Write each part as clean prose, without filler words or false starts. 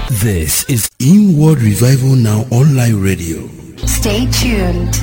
This is Inward Revival Now Online Radio. Stay tuned.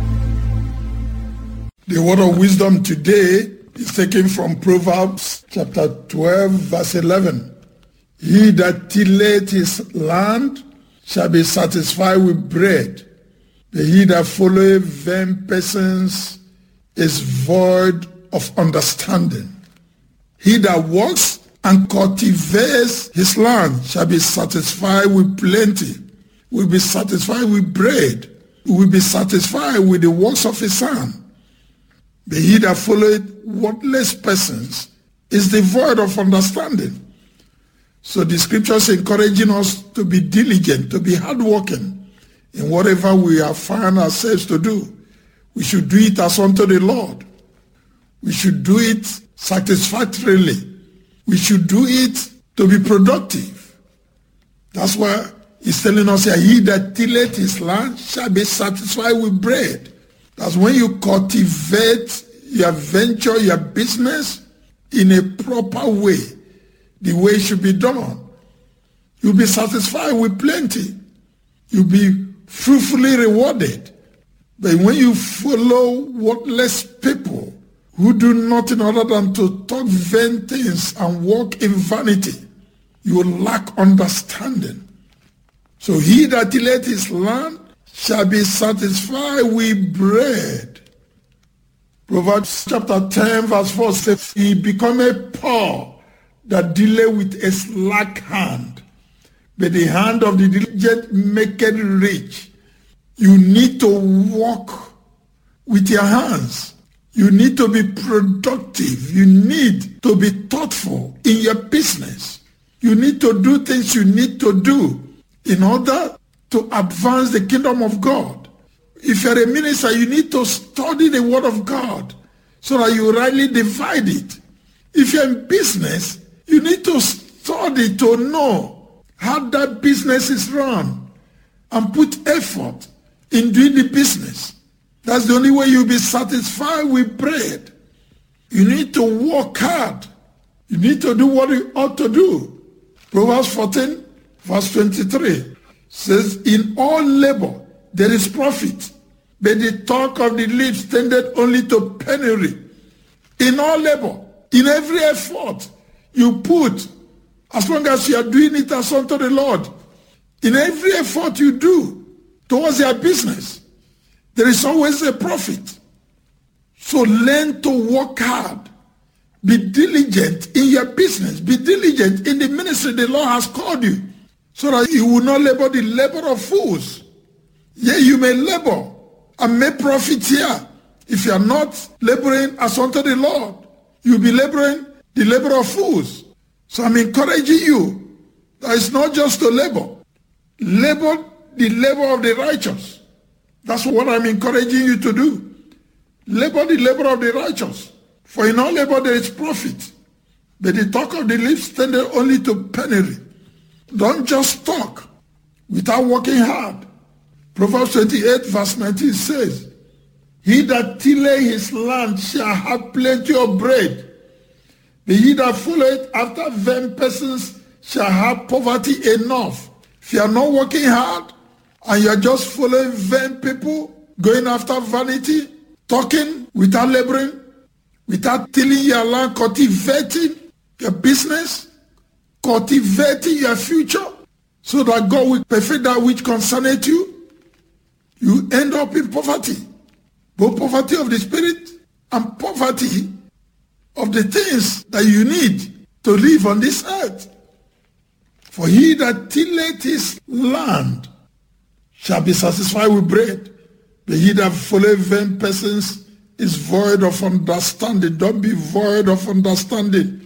The word of wisdom today is taken from Proverbs chapter 12 verse 11. He that tilleth his land shall be satisfied with bread, but he that followeth vain persons is void of understanding. He that works and cultivates his land shall be satisfied with plenty, will be satisfied with bread, will be satisfied with the works of his hand. But he that followeth worthless persons is devoid of understanding. So the scriptures encouraging us to be diligent, to be hardworking in whatever we have found ourselves to do. We should do it as unto the Lord. We should do it satisfactorily. We should do it to be productive. That's why he's telling us here, he that tilleth his land shall be satisfied with bread. That's when you cultivate your venture, your business in a proper way, the way it should be done. You'll be satisfied with plenty. You'll be fruitfully rewarded. But when you follow worthless people who do nothing other than to talk vain things and walk in vanity, you will lack understanding. So he that tilleth his land shall be satisfied with bread. Proverbs chapter 10 verse 4 says, he becometh poor that dealeth with a slack hand, but the hand of the diligent maketh rich. You need to work with your hands. You need to be productive. You need to be thoughtful in your business. You need to do things you need to do in order to advance the kingdom of God. If you're a minister, you need to study the word of God so that you rightly divide it. If you're in business, you need to study to know how that business is run and put effort in doing the business. That's the only way you'll be satisfied with bread. You need to work hard. You need to do what you ought to do. Proverbs 14 verse 23 says, in all labor there is profit, but the talk of the lips tended only to penury. In all labor, in every effort you put, as long as you are doing it as unto the Lord, in every effort you do towards your business, there is always a profit. So learn to work hard. Be diligent in your business. Be diligent in the ministry the Lord has called you, so that you will not labor the labor of fools. Yea, you may labor and make profit here. If you are not laboring as unto the Lord, you'll be laboring the labor of fools. So I'm encouraging you that it's not just to labor. Labor the labor of the righteous. That's what I'm encouraging you to do. Labor the labor of the righteous. For in all labor there is profit. But the talk of the lips tended only to penury. Don't just talk without working hard. Proverbs 28 verse 19 says, he that tilleth his land shall have plenty of bread, but he that followeth after vain persons shall have poverty enough. If you are not working hard and you are just following vain people, going after vanity, talking without laboring, without tilling your land, cultivating your business, cultivating your future, so that God will perfect that which concerneth you, you end up in poverty. Both poverty of the spirit and poverty of the things that you need to live on this earth. For he that tilleth his land shall be satisfied with bread, but he that followeth vain persons is void of understanding. Don't be void of understanding.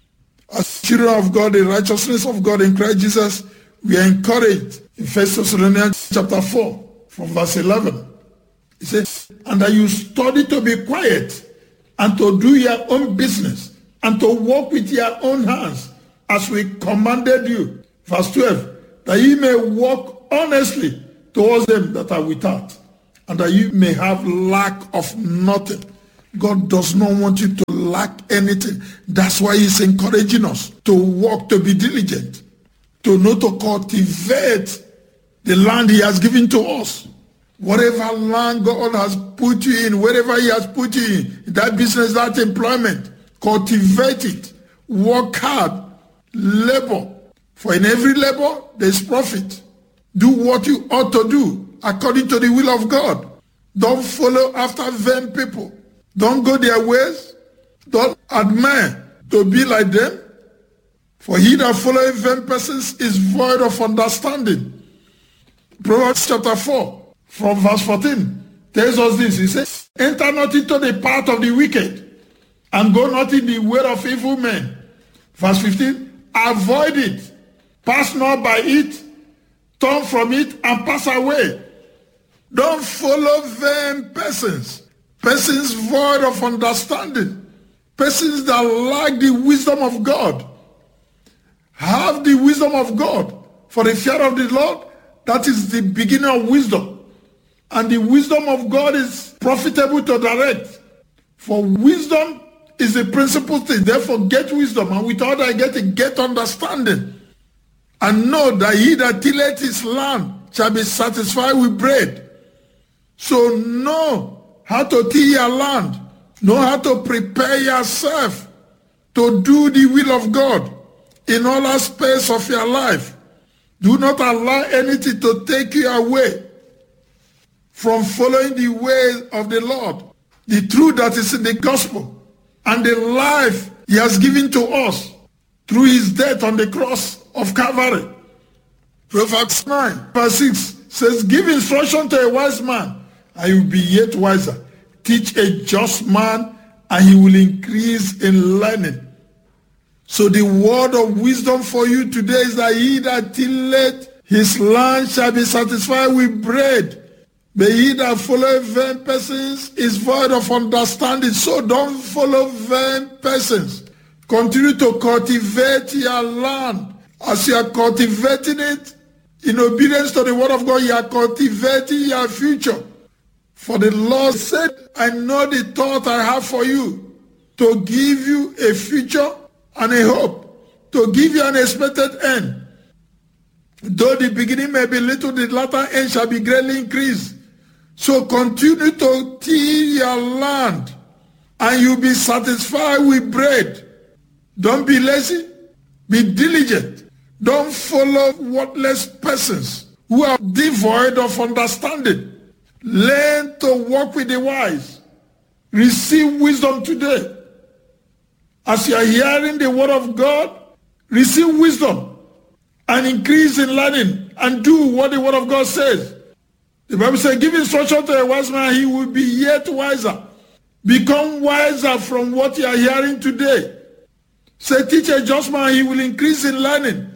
As children of God, the righteousness of God in Christ Jesus, we are encouraged in 1 Thessalonians chapter 4 from verse 11. He says, and that you study to be quiet and to do your own business and to work with your own hands as we commanded you. Verse 12, that ye may walk honestly towards them that are without, and that you may have lack of nothing. God does not want you to lack anything. That's why he's encouraging us to work, to be diligent. to know to cultivate the land he has given to us. Whatever land God has put you in, wherever he has put you in, that business, that employment, cultivate it, work hard, labor. For in every labor, there is profit. Do what you ought to do according to the will of God. Don't follow after vain people. Don't go their ways. Don't admire to be like them. For he that followeth vain persons is void of understanding. Proverbs chapter 4 from verse 14 tells us this. He says, enter not into the path of the wicked, and go not in the way of evil men. Verse 15, avoid it. Pass not by it. Turn from it and pass away. Don't follow vain persons. Persons void of understanding. Persons that lack the wisdom of God. Have the wisdom of God. For the fear of the Lord, that is the beginning of wisdom. And the wisdom of God is profitable to direct. For wisdom is the principal thing. Therefore, get wisdom. And with all that get understanding. And know that he that tilleth his land shall be satisfied with bread. So know how to till your land. Know how to prepare yourself to do the will of God in all aspects of your life. Do not allow anything to take you away from following the way of the Lord, the truth that is in the gospel, and the life he has given to us through his death on the cross of Calvary. Proverbs 9 verse 6 says, give instruction to a wise man, and he will be yet wiser. Teach a just man, and he will increase in learning. So the word of wisdom for you today is that he that tilleth his land shall be satisfied with bread. But he that followeth vain persons is void of understanding. So don't follow vain persons. Continue to cultivate your land. As you are cultivating it, in obedience to the word of God, you are cultivating your future. For the Lord said, I know the thought I have for you, to give you a future and a hope, to give you an expected end. Though the beginning may be little, the latter end shall be greatly increased. So continue to till your land, and you'll be satisfied with bread. Don't be lazy. Be diligent. Don't follow worthless persons who are devoid of understanding. Learn to walk with the wise. Receive wisdom today. As you are hearing the word of God, receive wisdom and increase in learning and do what the word of God says. The Bible says, give instruction to a wise man, he will be yet wiser. Become wiser from what you are hearing today. Say, teach a just man, he will increase in learning.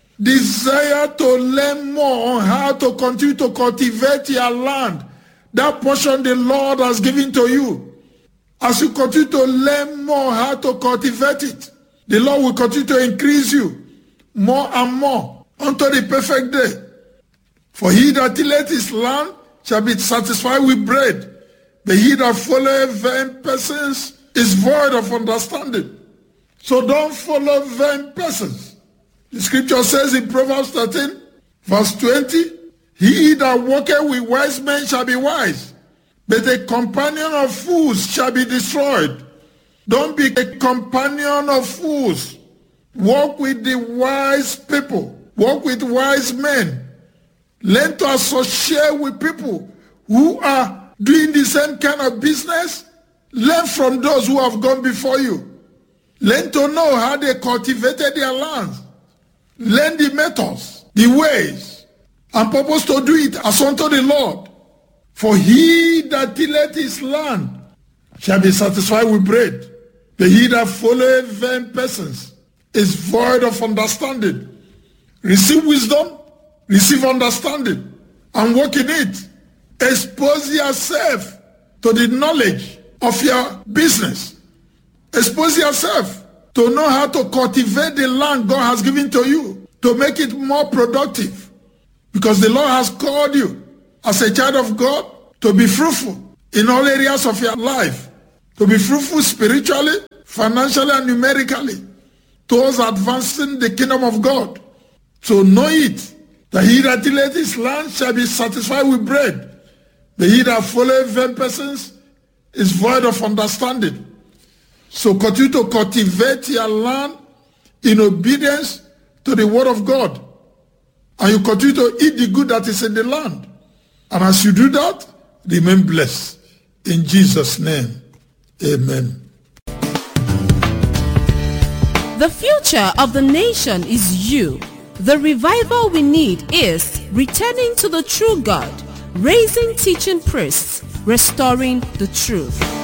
Desire to learn more on how to continue to cultivate your land. That portion the Lord has given to you. As you continue to learn more how to cultivate it, the Lord will continue to increase you more and more unto the perfect day. For he that tilleth his land shall be satisfied with bread, but he that followeth vain persons is void of understanding. So don't follow vain persons. The scripture says in Proverbs 13, verse 20, he that walketh with wise men shall be wise, but a companion of fools shall be destroyed. Don't be a companion of fools. Walk with the wise people. Walk with wise men. Learn to associate with people who are doing the same kind of business. Learn from those who have gone before you. Learn to know how they cultivated their lands. Learn the methods, the ways, and purpose to do it as unto the Lord. For he that tilleth his land shall be satisfied with bread. But he that followeth vain persons is void of understanding. Receive wisdom, receive understanding, and walk in it. Expose yourself to the knowledge of your business. Expose yourself to know how to cultivate the land God has given to you, to make it more productive. Because the Lord has called you as a child of God to be fruitful in all areas of your life, to be fruitful spiritually, financially, and numerically, towards advancing the kingdom of God, So know it, that he that tilleth his land shall be satisfied with bread. But he that followeth vain persons is void of understanding. So continue to cultivate your land in obedience to the word of God. And you continue to eat the good that is in the land. And as you do that, remain blessed. In Jesus' name, amen. The future of the nation is you. The revival we need is returning to the true God, raising teaching priests, restoring the truth.